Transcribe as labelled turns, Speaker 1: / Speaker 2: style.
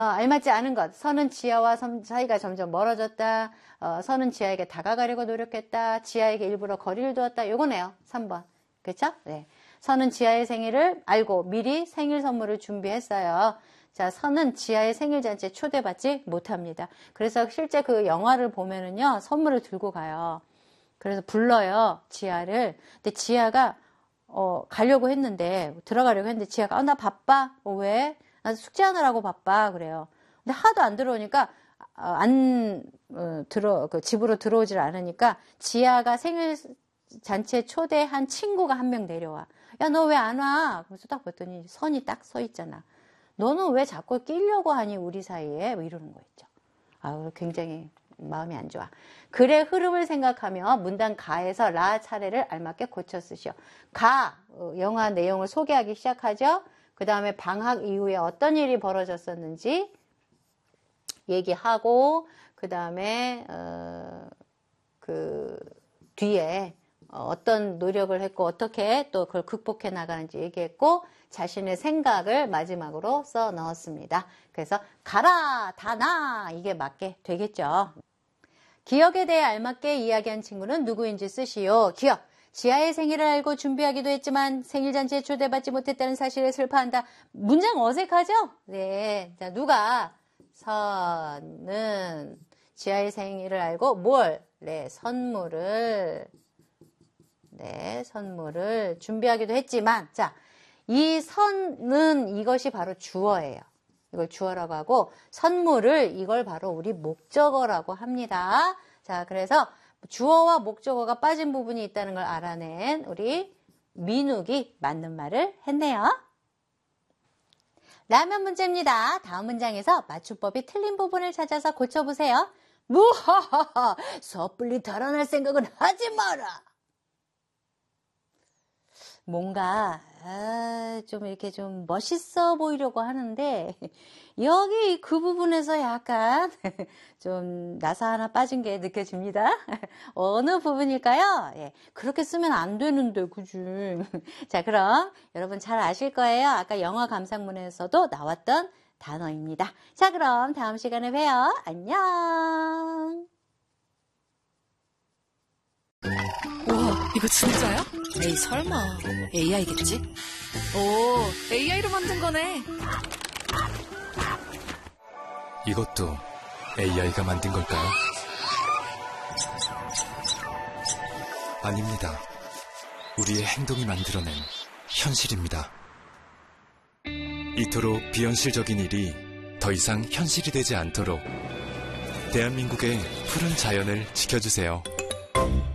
Speaker 1: 알맞지 않은 것. 선은 지아와 사이가 점점 멀어졌다. 선은 지아에게 다가가려고 노력했다. 지아에게 일부러 거리를 두었다. 요거네요. 3번. 그렇죠? 네. 선은 지아의 생일을 알고 미리 생일 선물을 준비했어요. 자, 선은 지아의 생일 잔치에 초대받지 못합니다. 그래서 실제 그 영화를 보면은요, 선물을 들고 가요. 그래서 불러요, 지아를. 근데 지아가 가려고 했는데, 들어가려고 했는데 지아가 나 바빠. 왜? 나 숙제하느라고 바빠. 그래요. 근데 하도 안 들어오니까 집으로 들어오질 않으니까 지아가 생일 잔치에 초대한 친구가 한 명 내려와. 야, 너 왜 안 와? 그래서 딱 봤더니 선이 딱 서 있잖아. 너는 왜 자꾸 끼려고 하니 우리 사이에? 뭐 이러는 거 있죠. 굉장히 마음이 안 좋아. 글의 흐름을 생각하며 문단 가에서 라 차례를 알맞게 고쳐 쓰시오. 가, 영화 내용을 소개하기 시작하죠. 그 다음에 방학 이후에 어떤 일이 벌어졌었는지 얘기하고, 그 다음에 그 뒤에 어떤 노력을 했고 어떻게 또 그걸 극복해 나가는지 얘기했고, 자신의 생각을 마지막으로 써 넣었습니다. 그래서 가라, 다나, 이게 맞게 되겠죠. 기억에 대해 알맞게 이야기한 친구는 누구인지 쓰시오. 기억. 지아의 생일을 알고 준비하기도 했지만 생일잔치에 초대받지 못했다는 사실에 슬퍼한다. 문장 어색하죠? 네. 자, 누가? 선은 지아의 생일을 알고 뭘? 네, 선물을 준비하기도 했지만, 자, 이 선은 이것이 바로 주어예요. 이걸 주어라고 하고, 선물을 이걸 바로 우리 목적어라고 합니다. 자, 그래서 주어와 목적어가 빠진 부분이 있다는 걸 알아낸 우리 민욱이 맞는 말을 했네요. 라면 문제입니다. 다음 문장에서 맞춤법이 틀린 부분을 찾아서 고쳐보세요. 무하하하, 섣불리 달아날 생각은 하지 마라. 뭔가 좀 이렇게 좀 멋있어 보이려고 하는데 여기 그 부분에서 약간 좀 나사 하나 빠진 게 느껴집니다. 어느 부분일까요? 예, 그렇게 쓰면 안 되는데, 그지? 자, 그럼 여러분 잘 아실 거예요. 아까 영어 감상문에서도 나왔던 단어입니다. 자, 그럼 다음 시간에 봬요. 안녕.
Speaker 2: 우와, 이거 진짜야? 에이, 설마. AI겠지? 오, AI로 만든 거네.
Speaker 3: 이것도 AI가 만든 걸까요? 아닙니다. 우리의 행동이 만들어낸 현실입니다. 이토록 비현실적인 일이 더 이상 현실이 되지 않도록 대한민국의 푸른 자연을 지켜주세요.